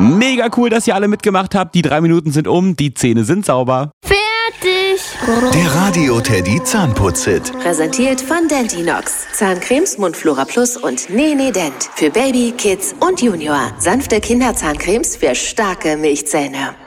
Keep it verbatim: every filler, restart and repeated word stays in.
Mega cool, dass ihr alle mitgemacht habt. Die drei Minuten sind um, die Zähne sind sauber. Fertig! Der Radio Teddy Zahnputz-Hit. Präsentiert von Dentinox. Zahncremes, Mundflora Plus und Nene Dent. Für Baby, Kids und Junior. Sanfte Kinderzahncremes für starke Milchzähne.